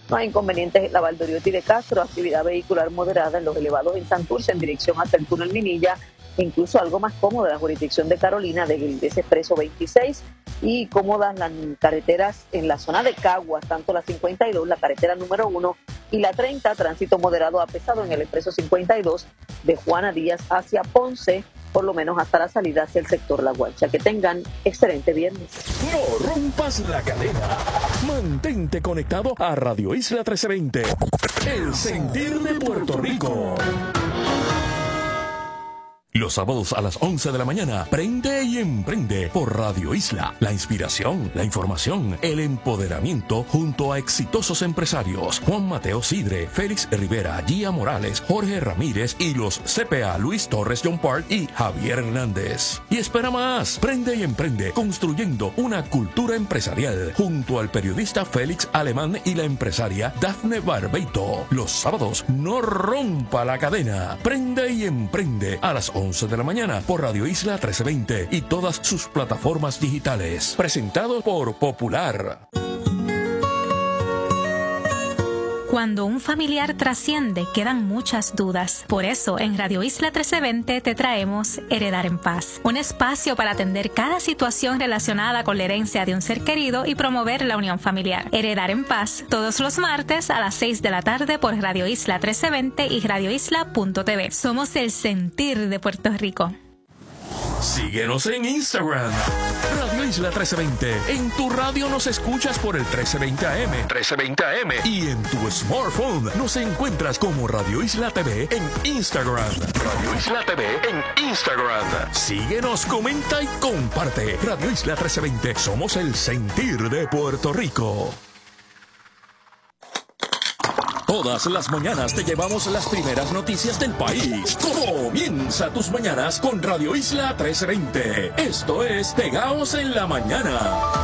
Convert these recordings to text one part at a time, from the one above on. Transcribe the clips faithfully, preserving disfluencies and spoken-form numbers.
No hay inconvenientes en la Valdoriotti de Castro, actividad vehicular moderada en los elevados en Santurce en dirección hacia el túnel Minilla, incluso algo más cómoda la jurisdicción de Carolina de Valdez Expreso veintiséis y cómodas las carreteras en la zona de Caguas, tanto la cincuenta y dos, la carretera número uno y la treinta, tránsito moderado a pesado en el Expreso cincuenta y dos de Juana Díaz hacia Ponce, por lo menos hasta la salida hacia el sector La Guacha. Que tengan excelente viernes. No rompas la cadena. Mantente conectado a Radio Isla trece veinte. El sentir de Puerto Rico. Los sábados a las once de la mañana, prende y emprende por Radio Isla. La inspiración, la información, el empoderamiento junto a exitosos empresarios. Juan Mateo Sidre, Félix Rivera, Gia Morales, Jorge Ramírez y los C P A Luis Torres John Park y Javier Hernández. Y espera más, prende y emprende construyendo una cultura empresarial junto al periodista Félix Alemán y la empresaria Dafne Barbeito. Los sábados, no rompa la cadena. Prende y emprende a las once de la mañana por Radio Isla trece veinte y todas sus plataformas digitales. Presentado por Popular. Cuando un familiar trasciende, quedan muchas dudas. Por eso, en Radio Isla trece veinte te traemos Heredar en Paz, un espacio para atender cada situación relacionada con la herencia de un ser querido y promover la unión familiar. Heredar en Paz, todos los martes a las seis de la tarde por Radio Isla trece veinte y radio isla punto t v. Somos el sentir de Puerto Rico. Síguenos en Instagram, Radio Isla trece veinte. En tu radio nos escuchas por el trece veinte A M, trece veinte A M. Y en tu smartphone nos encuentras como Radio Isla T V en Instagram. Radio Isla T V en Instagram. Síguenos, comenta y comparte. Radio Isla trece veinte. Somos el sentir de Puerto Rico. Todas las mañanas te llevamos las primeras noticias del país. Comienza tus mañanas con Radio Isla trece veinte. Esto es Pegaos en la Mañana.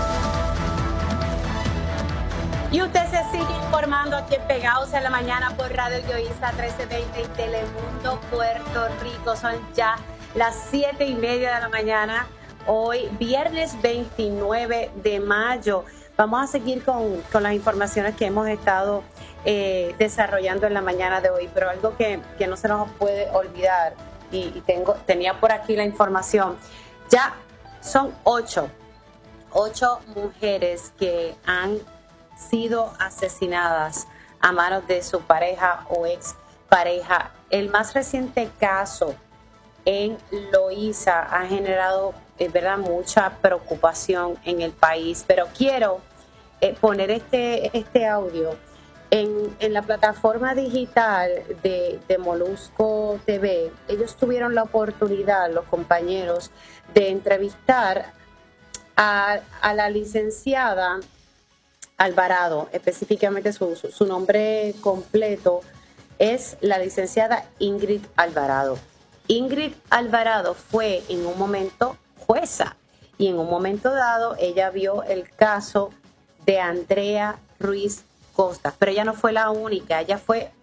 Y usted se sigue informando aquí en Pegaos en la Mañana por Radio Isla trece veinte y Telemundo Puerto Rico. Son ya las siete y media de la mañana. Hoy, viernes veintinueve de mayo. Vamos a seguir con, con las informaciones que hemos estado eh, desarrollando en la mañana de hoy, pero algo que, que no se nos puede olvidar, y, y tengo, tenía por aquí la información, ya son ocho, ocho mujeres que han sido asesinadas a manos de su pareja o ex pareja. El más reciente caso en Loíza ha generado es verdad, mucha preocupación en el país, pero quiero eh, poner este, este audio en, en la plataforma digital de, de Molusco T V. Ellos tuvieron la oportunidad, los compañeros, de entrevistar a, a la licenciada Alvarado, específicamente su, su, su nombre completo es la licenciada Ingrid Alvarado. Ingrid Alvarado fue en un momento jueza y en un momento dado ella vio el caso de Andrea Ruiz Costa, pero ella no fue la única, ella fue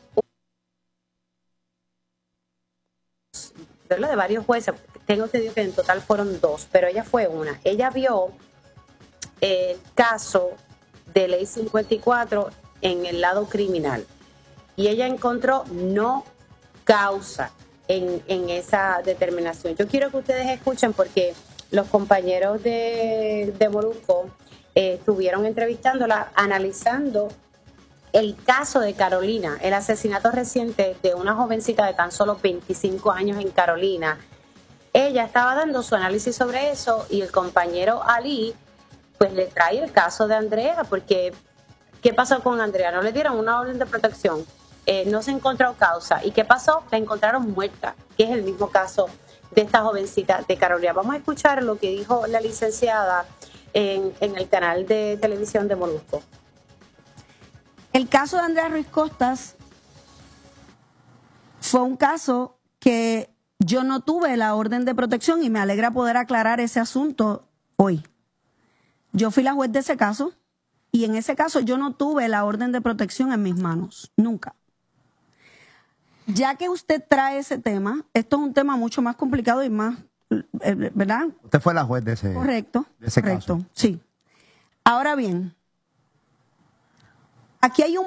de varios jueces, tengo entendido que en total fueron dos, pero ella fue una. Ella vio el caso de ley cincuenta y cuatro en el lado criminal y ella encontró no causa en, en esa determinación. Yo quiero que ustedes escuchen porque los compañeros de, de Molusco eh, estuvieron entrevistándola, analizando el caso de Carolina, el asesinato reciente de una jovencita de tan solo veinticinco años en Carolina. Ella estaba dando su análisis sobre eso y el compañero Ali pues le trae el caso de Andrea, porque ¿qué pasó con Andrea? No le dieron una orden de protección, eh, no se encontró causa. ¿Y qué pasó? La encontraron muerta, que es el mismo caso de esta jovencita de Carolina. Vamos a escuchar lo que dijo la licenciada en, en el canal de televisión de Molusco. El caso de Andrea Ruiz Costas fue un caso que yo no tuve la orden de protección y me alegra poder aclarar ese asunto hoy. Yo fui la juez de ese caso y en ese caso yo no tuve la orden de protección en mis manos, nunca. Ya que usted trae ese tema, esto es un tema mucho más complicado y más, ¿verdad? Usted fue la juez de ese, correcto, de ese correcto, caso. Sí. Ahora bien, aquí hay un